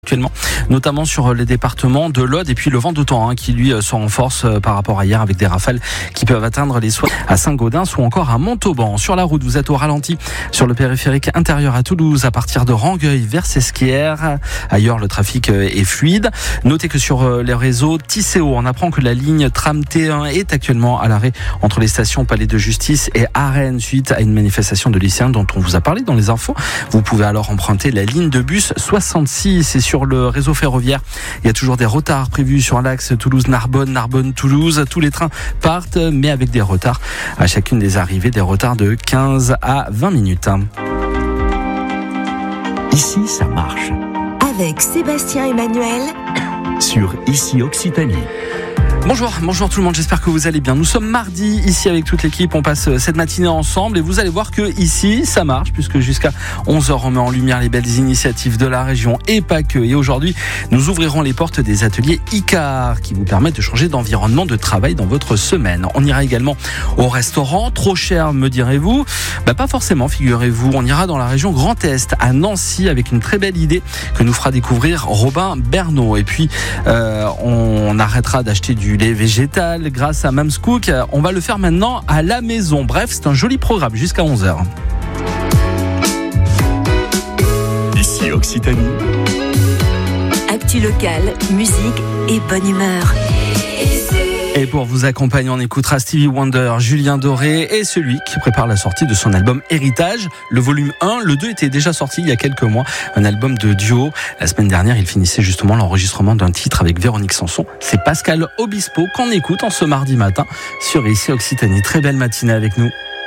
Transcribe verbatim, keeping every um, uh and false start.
actuellement, notamment sur les départements de l'Aude et puis le Vent-d'Autan hein, qui lui se renforce par rapport à hier avec des rafales qui peuvent atteindre les soixante à Saint-Gaudens ou encore à Montauban. Sur la route, vous êtes au ralenti sur le périphérique intérieur à Toulouse à partir de Rangueil vers Sesquières. Ailleurs, le trafic est fluide. Notez que sur les réseaux Tisséo, on apprend que la ligne tram T un est actuellement à l'arrêt entre les stations Palais de Justice et Arène suite à une manifestation de lycéens dont on vous a parlé dans les infos. Vous pouvez alors emprunter la ligne de bus soixante-six. Et sur le réseau ferroviaire, il y a toujours des retards prévus sur l'axe Toulouse-Narbonne, Narbonne-Toulouse. Tous les trains partent, mais avec des retards à chacune des arrivées, des retards de quinze à vingt minutes. Ici, ça marche. Avec Sébastien Emmanuel sur Ici Occitanie. Bonjour, bonjour tout le monde, j'espère que vous allez bien. Nous sommes mardi, ici avec toute l'équipe, on passe cette matinée ensemble et vous allez voir que ici, ça marche puisque jusqu'à onze heures, on met en lumière les belles initiatives de la région et pas que. Et aujourd'hui, nous ouvrirons les portes des ateliers ICAR qui vous permettent de changer d'environnement de travail dans votre semaine. On ira également au restaurant, trop cher me direz-vous ? Bah pas forcément, figurez-vous, on ira dans la région Grand Est, à Nancy, avec une très belle idée que nous fera découvrir Robin Bernot. Et puis, euh, on arrêtera d'acheter du lait végétal grâce à Mams Cook. On va le faire maintenant à la maison. Bref, c'est un joli programme jusqu'à onze heures. Ici Occitanie. Actu locale, musique et bonne humeur. Et pour vous accompagner, on écoutera Stevie Wonder, Julien Doré et celui qui prépare la sortie de son album Héritage. Le volume un, le deux était déjà sorti il y a quelques mois, un album de duo. La semaine dernière, il finissait justement l'enregistrement d'un titre avec Véronique Sanson. C'est Pascal Obispo qu'on écoute en ce mardi matin sur Ici Occitanie. Très belle matinée avec nous.